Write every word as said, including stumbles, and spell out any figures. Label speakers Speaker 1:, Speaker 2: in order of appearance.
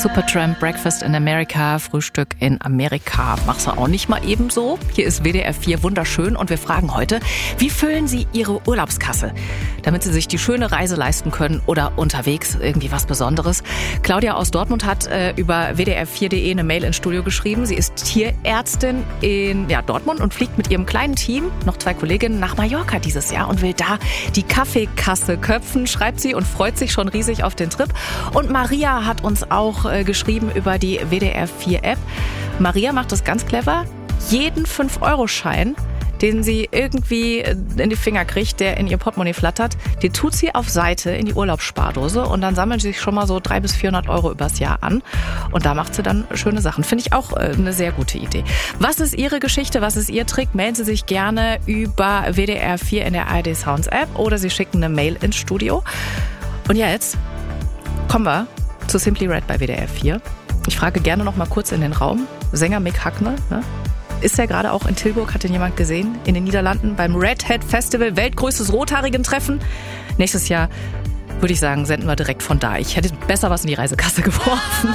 Speaker 1: Supertramp, Breakfast in America, Frühstück in Amerika. Mach's auch nicht mal ebenso. Hier ist W D R vier wunderschön und wir fragen heute, wie füllen Sie Ihre Urlaubskasse, damit Sie sich die schöne Reise leisten können oder unterwegs irgendwie was Besonderes. Claudia aus Dortmund hat äh, über w d r vier punkt d e eine Mail ins Studio geschrieben. Sie ist Tierärztin in ja, Dortmund und fliegt mit ihrem kleinen Team, noch zwei Kolleginnen, nach Mallorca dieses Jahr und will da die Kaffeekasse köpfen, schreibt sie und freut sich schon riesig auf den Trip. Und Maria hat uns auch äh, geschrieben über die W D R vier App. Maria macht das ganz clever. Jeden fünf Euro Schein, den sie irgendwie in die Finger kriegt, der in ihr Portemonnaie flattert, den tut sie auf Seite in die Urlaubsspardose und dann sammeln sie sich schon mal so dreihundert bis vierhundert Euro übers Jahr an und da macht sie dann schöne Sachen. Finde ich auch eine sehr gute Idee. Was ist Ihre Geschichte, was ist Ihr Trick? Melden Sie sich gerne über W D R vier in der A R D Sounds App oder Sie schicken eine Mail ins Studio. Und jetzt kommen wir zu Simply Red bei W D R vier. Ich frage gerne noch mal kurz in den Raum. Sänger Mick Hucknall, ne? Ist ja gerade auch in Tilburg, hat ihn jemand gesehen, in den Niederlanden beim Red Hat Festival, weltgrößtes Rothaarigen-Treffen. Nächstes Jahr, würde ich sagen, senden wir direkt von da. Ich hätte besser was in die Reisekasse geworfen.